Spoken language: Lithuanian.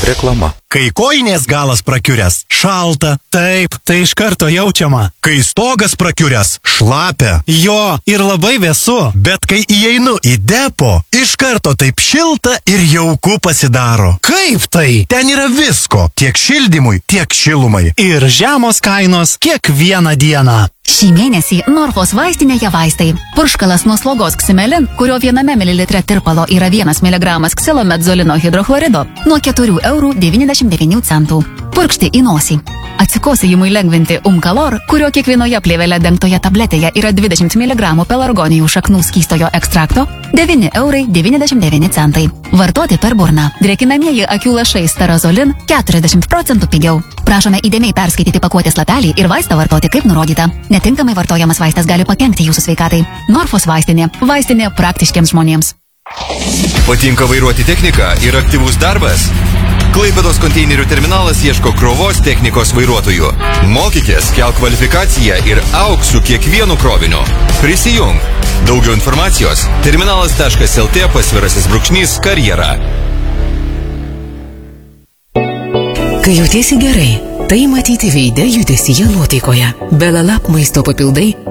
Reklama. Kai kojinės galas prakiuręs, šalta. Taip, tai iš karto jaučiama. Kai stogas prakiuręs, šlapia. Jo, ir labai vėsu. Bet kai įeinu į depo, iš karto taip šilta ir jauku pasidaro. Kaip tai? Ten yra visko, tiek šildymui, tiek šilumai. Ir žemos kainos kiekvieną dieną. Šį mėnesį Norfos vaistinėje vaistai. Purškalas nuo slogos Ksimelin, kurio 1 mililitre tirpalo yra 1 mg ksilomedzolino hidrochlorido, nuo 4,99 €. Purkšti į nosį. Atsikosėjimui lengvinti Umkalor, kurio kiekvienoje plėvele dengtoje tabletėje yra 20 mg pelargonijų šaknų skystojo ekstrakto, 9,99 €. Vartoti per burną. Drėkinamieji akių lašai Starazolin 40% pigiau. Prašome įdėmiai perskaityti pakuotės lapelį ir vaistą vartoti kaip nurodyta. Netinkamai vartojamas vaistas gali pakenkti jūsų sveikatai. Norfos vaistinė. Vaistinė praktiškiams žmonėms. Patinka vairuoti techniką ir aktyvus darbas? Klaipėdos konteinerių terminalas ieško krovos technikos vairuotojų. Mokykės, kelk kvalifikaciją ir auk su kiekvienu kroviniu. Prisijung. Daugiau informacijos terminalas.lt/karjera. Kai jautiesi gerai, tai matyti veide, judesyje, nuotaikoje. Belalap maisto papildai